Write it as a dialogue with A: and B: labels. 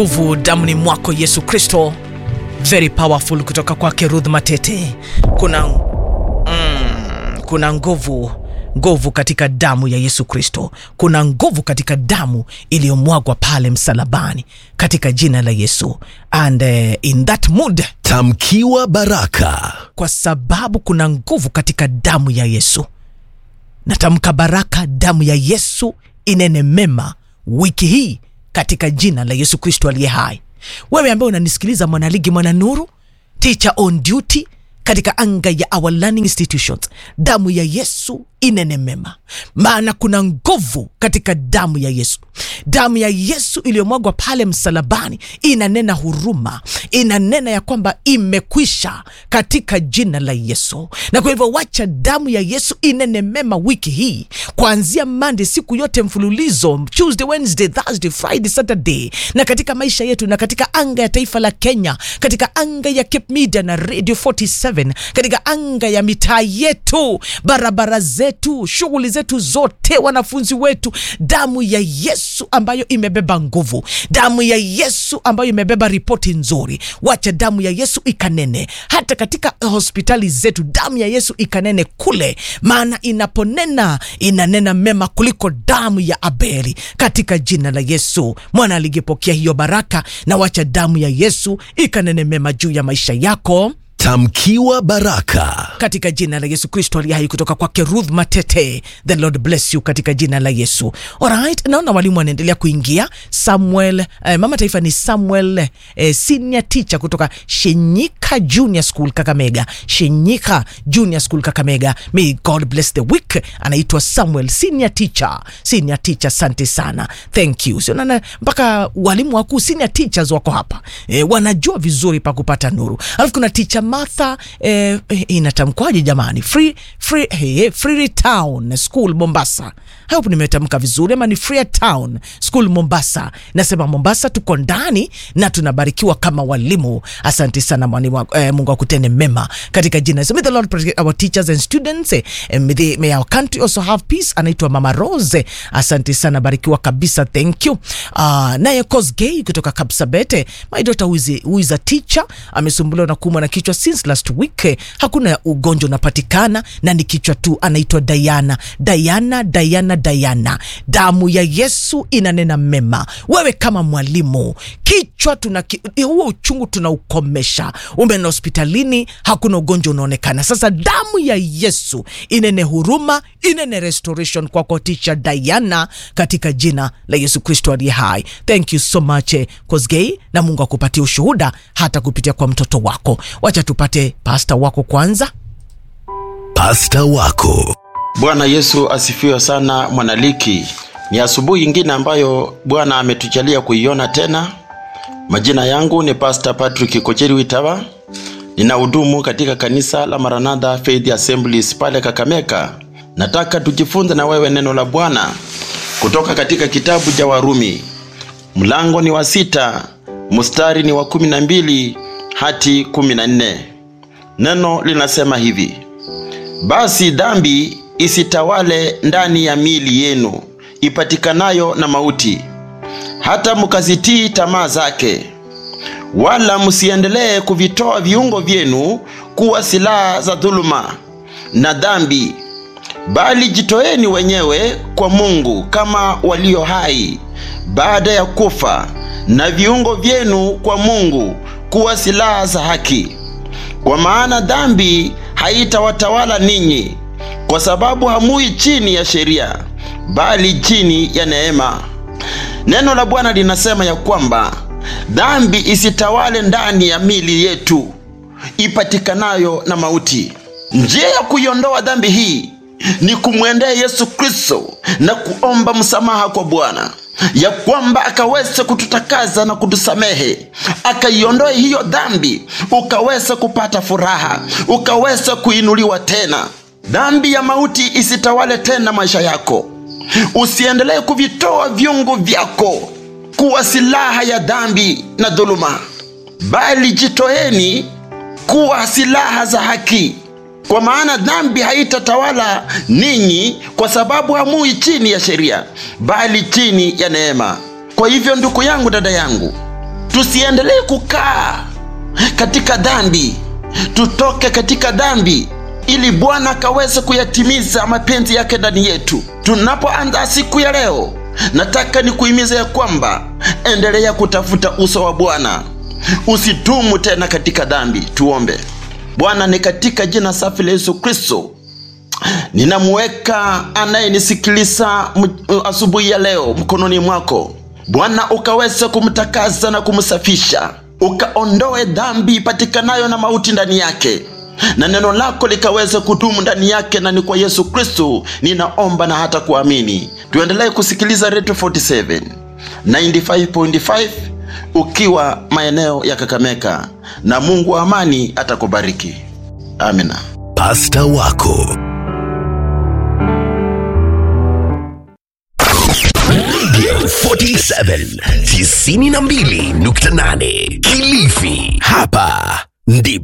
A: Nguvu damuni mwako Yesu Kristo. Very powerful kutoka kwake Ruth Matete. Kuna nguvu katika damu ya Yesu Kristo. Kuna nguvu katika damu iliyomwagwa pale msalabani katika jina la Yesu. And in that mood,
B: tamkiwa baraka.
A: Kwa sababu kuna nguvu katika damu ya Yesu. Natamka baraka, damu ya Yesu inene mema wiki hii katika jina la Yesu Kristo aliye hai. Wewe ambaye unanisikiliza, mwanaligi, mwana nuru, teacher on duty katika anga ya our learning institutions, damu ya Yesu inene mema. Maana kuna nguvu katika damu ya Yesu. Damu ya Yesu iliyomwagwa pale msalabani inanena huruma, inanena ya kwamba imekwisha katika jina la Yesu. Na kwa hivyo wacha damu ya Yesu inene mema wiki hii, kuanzia Monday, siku yote mfululizo, Tuesday, Wednesday, Thursday, Friday, Saturday, na katika maisha yetu, na katika anga ya taifa la Kenya, katika anga ya Cape Media na Radio 47, katika anga ya mitaa yetu, barabara zetu, shughuli zetu zote, wanafunzi wetu. Damu ya Yesu ambayo imebeba nguvu, damu ya Yesu ambayo imebeba ripoti nzuri. Wacha damu ya Yesu ikanene hata katika hospitali zetu, damu ya Yesu ikanene kule, maana inaponena inanena mema kuliko damu ya Abeli katika jina la Yesu. Mwana aligepokea hiyo baraka, na wacha damu ya Yesu ikanene mema juu ya maisha yako.
B: Tamkiwa baraka
A: katika jina la Yesu Kristo aliye hai, kutoka kwake Ruth Matete. The Lord bless you katika jina la Yesu. Alright, naona walimu wanaendelea kuingia. Samuel, mama taifa ni Samuel, senior teacher kutoka Shenyika Junior School Kakamega. Shenyika Junior School Kakamega. May God bless the week. Anaitwa Samuel, senior teacher. Senior teacher, asante sana. Thank you. So nana mpaka walimu wakuu, senior teachers wako hapa. Wanajua vizuri pa kupata nuru. Alafu kuna teacher Martha, inatamkwaje jamani? Freetown School Mombasa. Hope nimetamka vizuri, ama ni Freetown School Mombasa. Nasema Mombasa tuko ndani na tunabarikiwa kama walimu. Asante sana mwalimu, Mungu akutende mema katika jina. So may the Lord protect our teachers and students. May our country also have peace. Anaitwa Mama Rose. Asante sana, barikiwa kabisa. Thank you. Naye Kosgei kutoka Kapsabete. My daughter who is a teacher, amesumbuliwa na kuumwa na kichwa since last week. Hakuna ugonjwa unapatikana na ni kichwa tu. Anaitwa Diana. Damu ya Yesu inanena mema. Wewe kama mwalimu, kichwa huo uchungu tunaukomesha. Umeenda hospitalini, hakuna ugonjwa unaonekana. Sasa damu ya Yesu inene huruma, inene restoration kwa teacher Diana katika jina la Yesu Kristo aliye hai. Thank you so much Kosgei, na Mungu akupatie ushuhuda hata kupitia kwa mtoto wako. Wacha tupate pastor wako kwanza.
B: Pastor wako.
C: Bwana Yesu asifiwe sana mwanaliki. Ni asubuhi nyingine ambayo Bwana ametujalia kuiona tena. Majina yangu ni Pastor Patrick Kocheri Witawa. Ninahudumu katika kanisa la Maranatha Faith Assemblies pale Kakamega. Nataka tujifunze na wewe neno la Bwana kutoka katika kitabu cha Warumi. Mlango ni wa 6, mstari ni wa 12 hadi 14. Neno linasema hivi: basi dhambi isitawale ndani ya miili yenu ipatikanayo na mauti, hata mkazitii tamaa zake. Wala msiendelee kuvitoa viungo vyenu kuwa silaha za dhuluma na dhambi, bali jitoeni wenyewe kwa Mungu kama walio hai baada ya kufa, na viungo vyenu kwa Mungu kuwa silaha za haki. Kwa maana dhambi haitawatawala ninyi, kwa sababu hamui chini ya sheria, bali chini ya neema. Neno la Bwana linasema ya kwamba dhambi isitawale ndani ya miili yetu ipatikanayo na mauti. Njia ya kuiondoa dhambi hii ni kumwendea Yesu Kristo na kuomba msamaha kwa Bwana, ya kwamba akaweze kututakaza na kutusamehe, akaiondoe hiyo dhambi, ukaweze kupata furaha, ukaweze kuinuliwa tena. Dhambi ya mauti isitawale tena maisha yako. Usiendelee kuvitoa viungo vyako kuwa silaha ya dhambi na dhuluma, bali jitoeni kuwa silaha za haki. Kwa maana dhambi haitatawala ninyi, kwa sababu hamui chini ya sheria, bali chini ya neema. Kwa hivyo ndugu yangu, dada yangu, tusiendelee kukaa katika dhambi, tutoke katika dhambi ili Bwana akaweze kuyatimiza mapenzi yake ndani yetu. Tunapoanza siku ya leo, nataka nikuhimize ya kwamba endelea kutafuta uso wa Bwana, usidumu tena katika dhambi. Tuombe. Bwana, ni katika jina safi la Yesu Kristo ninamweka anayenisikiliza asubuhi ya leo mkononi mwako. Bwana, ukaweze kumtakasa na kumsafisha, ukaondoe dhambi ipatikanayo na mauti ndani yake, na neno lako likaweze kudumu ndani yake. Na ni kwa Yesu Kristo ninaomba na hata kuamini. Tuendelee kusikiliza Radio 47 95.5 ukiwa maeneo ya Kakamega, na Mungu wa amani atakubariki. Amina.
B: Pasta wako. Radio 47 92.8 Kilifi. Hapa ndipo